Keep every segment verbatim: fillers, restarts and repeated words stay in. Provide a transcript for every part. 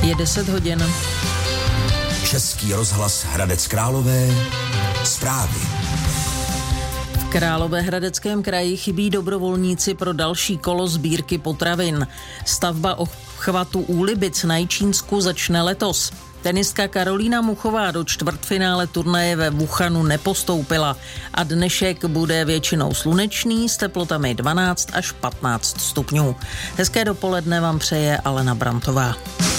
Je deset hodin. Český rozhlas Hradec Králové. Zprávy. V Královéhradeckém kraji chybí dobrovolníci pro další kolo sbírky potravin. Stavba obchvatu Úlibic na Jičínsku začne letos. Tenistka Karolína Muchová do čtvrtfinále turnaje ve Wuhanu nepostoupila a dnešek bude většinou slunečný s teplotami dvanáct až patnáct stupňů. Hezké dopoledne vám přeje Alena Brantová.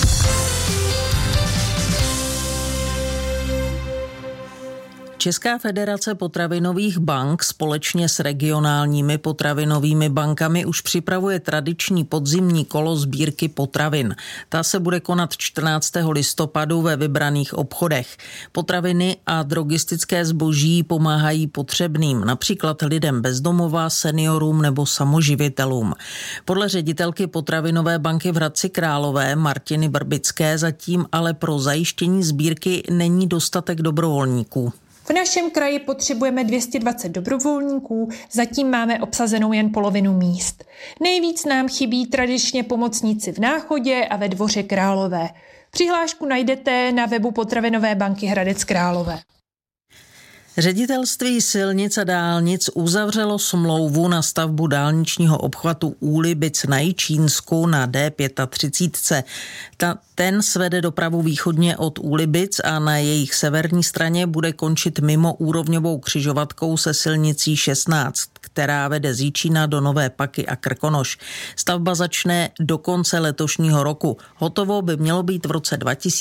Česká federace potravinových bank společně s regionálními potravinovými bankami už připravuje tradiční podzimní kolo sbírky potravin. Ta se bude konat čtrnáctého listopadu ve vybraných obchodech. Potraviny a drogistické zboží pomáhají potřebným, například lidem bez domova, seniorům nebo samoživitelům. Podle ředitelky potravinové banky v Hradci Králové Martiny Brbické zatím ale pro zajištění sbírky není dostatek dobrovolníků. V našem kraji potřebujeme dvě stě dvacet dobrovolníků, zatím máme obsazenou jen polovinu míst. Nejvíc nám chybí tradičně pomocníci v Náchodě a ve Dvoře Králové. Přihlášku najdete na webu potravinové banky Hradec Králové. Ředitelství silnic a dálnic uzavřelo smlouvu na stavbu dálničního obchvatu Úlibic na Jičínsku na D třicet pět. Ta, ten svede dopravu východně od Úlibic a na jejich severní straně bude končit mimo úrovňovou křižovatkou se silnicí šestnáct, která vede z Jičína do Nové Paky a Krkonoš. Stavba začne do konce letošního roku. Hotovo by mělo být v roce dva tisíce